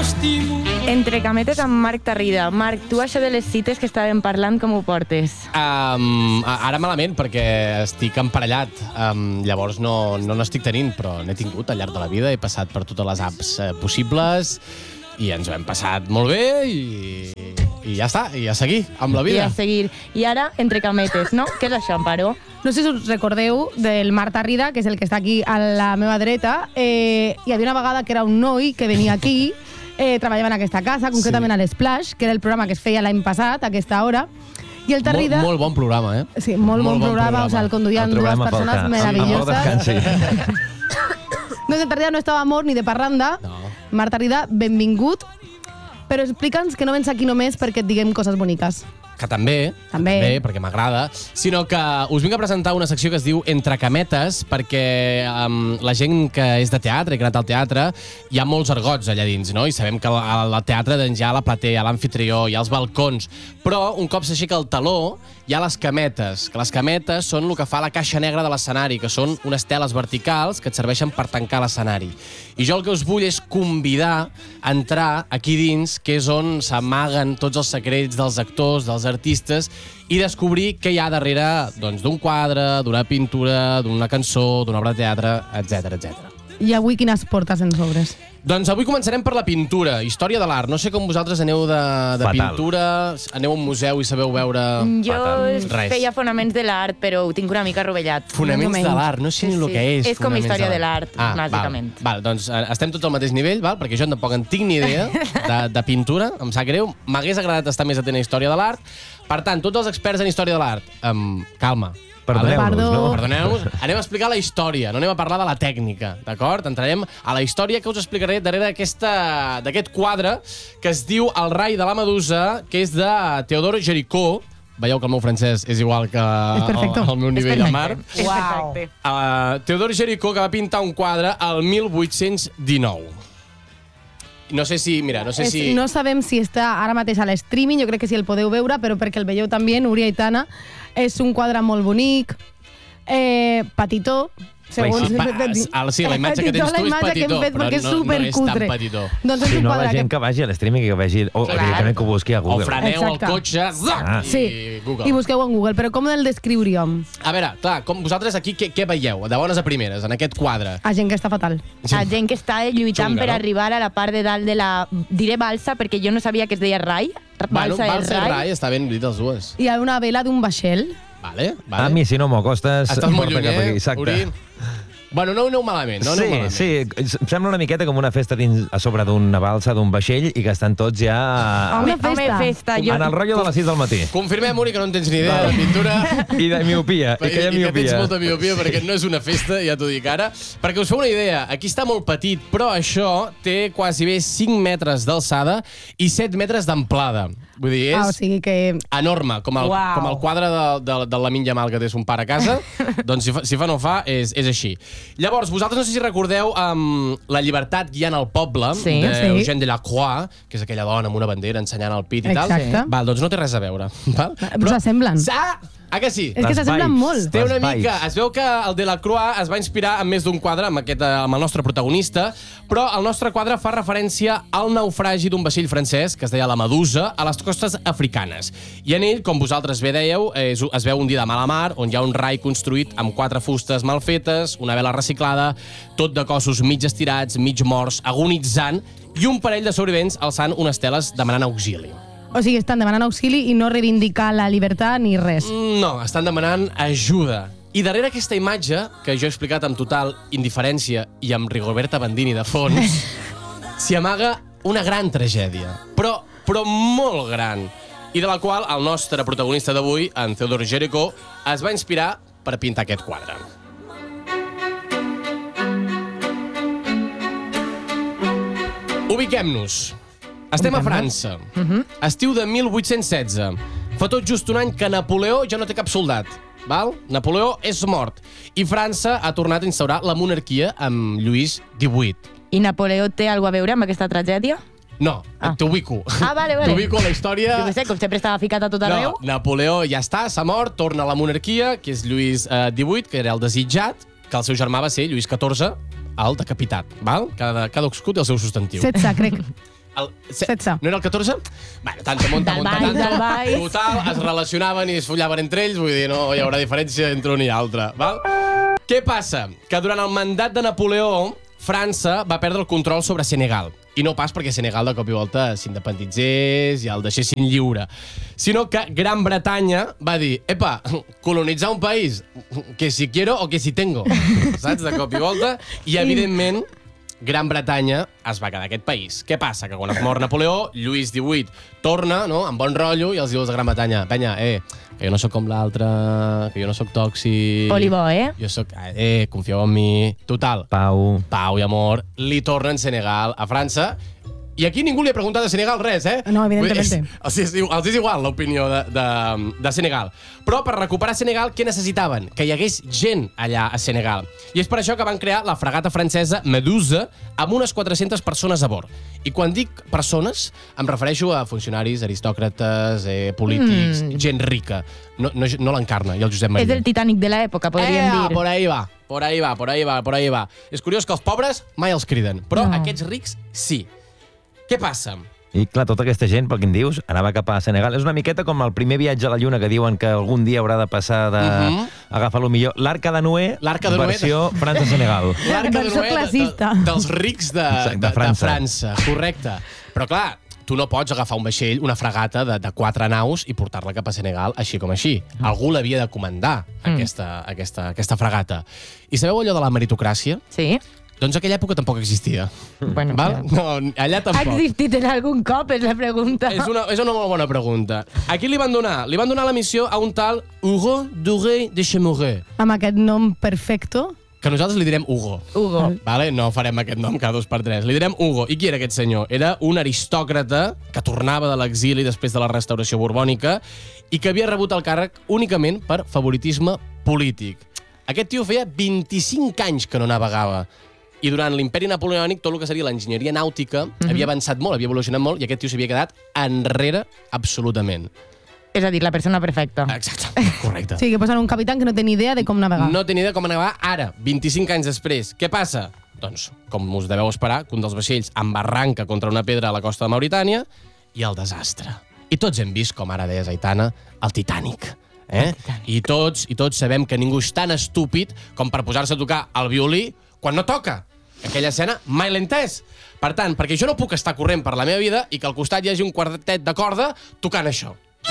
Entre cametes amb Marc Tarrida. Marc, tu això de les cites que estàvem parlant, com ho portes? Ara malament, perquè estic emparellat. Llavors no n'estic tenint, però n'he tingut al llarg de la vida. He passat per totes les apps possibles i ens ho hem passat molt bé i ja està, i a seguir amb la vida. I a seguir. I ara, entre cametes, no? Què és això, Amparo? No sé si us recordeu del Marc Tarrida, que és el que està aquí a la meva dreta. Hi havia una vegada que era un noi que venia aquí, treballava en aquesta casa, concretament a l'Splash, que era el programa que es feia l'any passat, a aquesta hora. I el Tarrida... Molt bon programa, eh? Sí, molt bon programa. O sigui, el conduïen dues persones meravelloses. No, el Tarrida no estava mort ni de parranda. No. Marc Tarrida, benvingut. Però explica'ns que no vens aquí només perquè et diguem coses boniques. Que també, perquè m'agrada, sinó que us vinc a presentar una secció que es diu Entre cametes, perquè la gent que és de teatre i que ha anat al teatre, hi ha molts argots allà dins, no? I sabem que al teatre doncs, hi ha la platea, l'amfitrió, hi ha els balcons, però un cop s'aixeca el taló hi ha les cametes, que les cametes són el que fa la caixa negra de l'escenari, que són unes teles verticals que et serveixen per tancar l'escenari. I jo el que us vull és convidar a entrar aquí dins, que és on s'amaguen tots els secrets dels actors, dels artistes, i descobrir què hi ha darrere d'un quadre, d'una pintura, d'una cançó, d'una obra de teatre, etc etc. I avui quines portes ens obres? Doncs avui començarem per la pintura, història de l'art. No sé com vosaltres aneu de pintura, aneu a un museu i sabeu veure... Jo feia fonaments de l'art, però ho tinc una mica rovellat. Fonaments de l'art, no sé ni el que és. És com història de l'art, bàsicament. Val, doncs estem tots al mateix nivell, perquè jo tampoc en tinc ni idea de pintura, em sap greu. M'hagués agradat estar més atent a història de l'art. Per tant, tots els experts en història de l'art, calma. Perdoneu-nos. Anem a explicar la història, no anem a parlar de la tècnica, d'acord? Entrarem a la història que us explicaré darrere d'aquest quadre que es diu El rai de la Medusa, que és de Théodore Géricault. Veieu que el meu francès és igual que el meu nivell de mar. Théodore Géricault, que va pintar un quadre el 1819. No sé si... No sabem si està ara mateix a l'streaming, jo crec que sí el podeu veure, però perquè el veieu també, Núria i Tana, és un quadre molt bonic, petitó, segons... Sí, la imatge que tens tu és petitó, però no és tan petitó. Doncs és un quadre la gent que vagi a l'streaming i que vegi... O directament que ho busqui a Google. O freneu el cotxe i Google. I busqueu en Google, però com el descriuríem? A veure, clar, com vosaltres aquí què veieu, de bones a primeres, en aquest quadre? A gent que està fatal. A gent que està lluitant per arribar a la part de dalt de la... Diré balsa, perquè jo no sabia que es deia rai. Balsa i rai, està ben dit els dues. Hi ha una vela d'un vaixell. Vale. A mi, si no m'ho acostes... Estàs molt lluny, Uri? Bueno, no ho aneu malament, Sí, em sembla una miqueta com una festa a sobre d'una balsa, d'un vaixell, i que estan tots ja... Home, festa. En el rotllo de les 6 del matí. Confirmem, Uri, que no en tens ni idea de pintura. I de miopia. I que tens molta miopia, perquè no és una festa, ja t'ho dic ara. Perquè us feu una idea, aquí està molt petit, però això té quasi bé 5 metres d'alçada i 7 metres d'amplada. Vull dir, és o sigui que... enorme, com el quadre de Lamine Yamal que té son pare a casa. Doncs si fa no fa, és així. Llavors, vosaltres no sé si recordeu La llibertat guiant el poble, d'Eugène Delacroix, que és aquella dona amb una bandera ensenyant el pit i tal. Val, doncs no té res a veure. S'assemblen. Que sí? És que s'assemblen molt. Té una mica... Es veu que el Delacroix es va inspirar en més d'un quadre, amb el nostre protagonista, però el nostre quadre fa referència al naufragi d'un vaixell francès, que es deia la Medusa, a les costes africanes. I en ell, com vosaltres bé dèieu, es veu un dia de mala mar, on hi ha un rai construït amb 4 fustes mal fetes, una vela reciclada, tot de cossos mig estirats, mig morts, agonitzant, i un parell de sobrevivents alçant unes teles demanant auxili. O sigui, estan demanant auxili i no reivindicar la llibertat ni res. No, estan demanant ajuda. I darrere aquesta imatge, que jo he explicat amb total indiferència i amb Rigoberta Bandini de fons, s'hi amaga una gran tragèdia, però molt gran, i de la qual el nostre protagonista d'avui, en Théodore Géricault, es va inspirar per pintar aquest quadre. Ubiquem-nos. Estem a França. Estiu de 1816. Fa tot just un any que Napoleó ja no té cap soldat. Napoleó és mort. I França ha tornat a instaurar la monarquia amb Lluís XVIII. I Napoleó té alguna a veure amb aquesta tragèdia? No, t'ubico. Vale. T'ubico a la història... Jo sé, com sempre estava ficat a tot arreu. No, Napoleó ja està, s'ha mort, torna a la monarquia, que és Lluís XVIII, que era el desitjat, que el seu germà va ser Lluís XIV, el decapitat. Cadascú té el seu substantiu. 16, crec. 16. No era el 14? Bueno, tanto monta. Total, es relacionaven i es follaven entre ells, vull dir, no hi haurà diferència entre un i altre. Val? Què passa? Que durant el mandat de Napoleó, França va perdre el control sobre Senegal. I no pas perquè Senegal de cop i volta s'independitzés i el deixessin lliure, sinó que Gran Bretanya va dir, epa, colonitzar un país, que si quiero o que si tengo, saps, de cop i volta, i evidentment Gran Bretanya es va quedar aquest país. Què passa? Que quan es mor Napoleó, Lluís XVIII torna, no?, amb bon rotllo, i els diu a Gran Bretanya, penya, que jo no sóc com l'altre, que jo no sóc tòxic... Polibó, Jo sóc... confieu en mi... Total. Pau i amor. Li tornen Senegal a França. I aquí ningú li ha preguntat a Senegal res, No, evidentment. Els és igual l'opinió de Senegal. Però per recuperar Senegal, què necessitaven? Que hi hagués gent allà a Senegal. I és per això que van crear la fragata francesa Medusa amb unes 400 persones a bord. I quan dic persones, em refereixo a funcionaris, aristòcrates, polítics, gent rica. No l'Encarna i el Josep Maria. És el Titanic de l'època, podríem dir. Por ahí va. És curiós que els pobres mai els criden, però aquests rics sí. Què passa? I clar, tota aquesta gent, pel que em dius, anava cap a Senegal. És una miqueta com el primer viatge a la Lluna que diuen que algun dia haurà de passar d'agafar lo millor. L'Arca de Noé, versió França-Senegal. L'Arca de Noé dels rics de França. Correcte. Però clar, tu no pots agafar un vaixell, una fragata de 4 naus i portar-la cap a Senegal així com així. Algú l'havia de comandar, aquesta fragata. I sabeu allò de la meritocràcia? Sí. Doncs aquella època tampoc existia. Bueno, val? No, allà tampoc. Ha existit en algun cop, és la pregunta. És una molt bona pregunta. A qui li van donar? Li van donar la missió a un tal Hugo Duguay de Chemouret. Amb aquest nom perfecto. Que nosaltres li direm Hugo. Vale? No farem aquest nom cada 2 per 3. Li direm Hugo. I qui era aquest senyor? Era un aristòcrata que tornava de l'exili després de la restauració borbònica i que havia rebut el càrrec únicament per favoritisme polític. Aquest tio feia 25 anys que no navegava. I durant l'imperi napoleònic, tot el que seria l'enginyeria nàutica havia avançat molt, havia evolucionat molt, i aquest tio s'havia quedat enrere absolutament. És a dir, la persona perfecta. Exacte, correcte. Sí, que posen un capità que no té ni idea de com navegar. No té ni idea de com navegar ara, 25 anys després. Què passa? Doncs, com us deveu esperar, que un dels vaixells embarranca contra una pedra a la costa de Mauritània i el desastre. I tots hem vist, com ara deies, Aitana, el Titanic. I tots sabem que ningú és tan estúpid com per posar-se a tocar el violí quan no toca. Aquella escena mai l'he entès. Per tant, perquè jo no puc estar corrent per la meva vida i que al costat hi hagi un quartet de corda tocant això.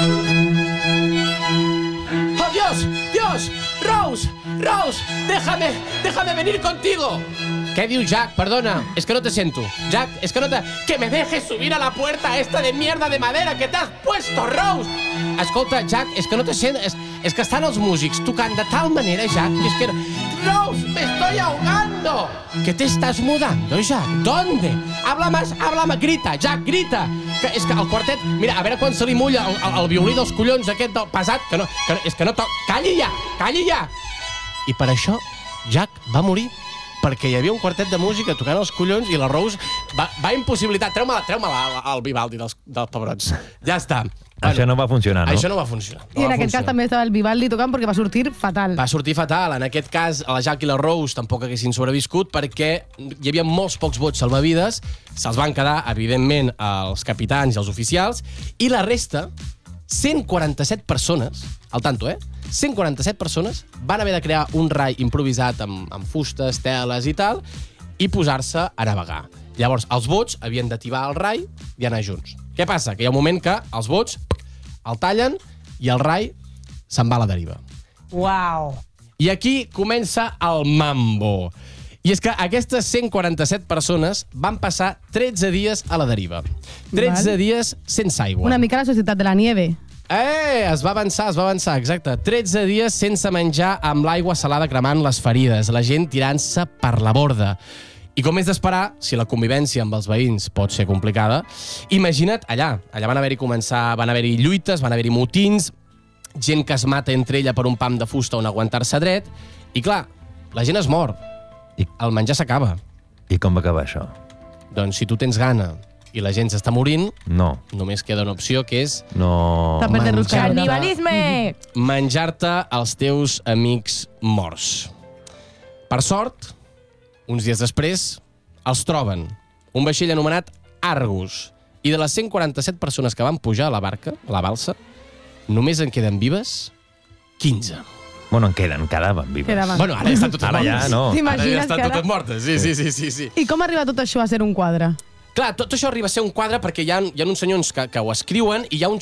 ¡Oh, Dios! ¡Dios! ¡Rose! ¡Déjame venir contigo! ¿Qué diu, Jack? Perdona, es que no te siento. Jack, es que no te... ¡Que me dejes subir a la puerta esta de mierda de madera que te has puesto, Rose! Escolta, Jack, es que no te siento... Es que estan els músics tocant de tal manera, Jack, que es que... ¡Rose, me estoy ahogando! ¿Qué te estás mudando, Jack? ¿Dónde? Habla más, grita, Jack, grita! Que és que el quartet... Mira, a veure quan se li mulla el violí dels collons aquest del pesat, és que no toca... Calli ja! I per això, Jack va morir perquè hi havia un quartet de música tocant els collons i la Rose va impossibilitar. Treu-me-la al Vivaldi dels pebrots. Ja està. Això no va funcionar, no? Això no va funcionar. I en aquest cas també estava el Vivaldi tocant perquè va sortir fatal. Va sortir fatal. En aquest cas, la Jack i la Rose tampoc haguessin sobreviscut perquè hi havia molts pocs bots salvavides. Se'ls van quedar, evidentment, els capitans i els oficials. I la resta, 147 persones, al tanto, 147 persones van haver de crear un rai improvisat amb fustes, teles i tal, i posar-se a navegar. Llavors, els bots havien d'ativar el rai i anar junts. Què passa? Que hi ha un moment que els bots el tallen i el rai se'n va a la deriva. Uau! I aquí comença el mambo. I és que aquestes 147 persones van passar 13 dies a la deriva. 13 dies sense aigua. Una mica la societat de la nieve. Es va avançar, exacte. 13 dies sense menjar amb l'aigua salada cremant les ferides, la gent tirant-se per la borda. I com és d'esperar, si la convivència amb els veïns pot ser complicada, imagina't allà. Allà van haver-hi lluites, van haver-hi motins, gent que es mata entre ella per un pam de fusta on aguantar-se dret, i clar, la gent es mor. El menjar s'acaba. I com va acabar això? Doncs si tu tens gana i la gent s'està morint, no. Només queda una opció, que és... No. Canibalisme! Menjar-te els teus amics morts. Per sort, uns dies després, els troben. Un vaixell anomenat Argus. I de les 147 persones que van pujar a la barca, a la balsa, només en queden vives 15. Bueno, en quedaven vives. Bueno, ara ja estan totes mortes. Ja, no. Ara ja estan totes mortes, sí. I com arriba tot això a ser un quadre? Clar, tot això arriba a ser un quadre perquè hi ha uns senyors que ho escriuen i hi ha un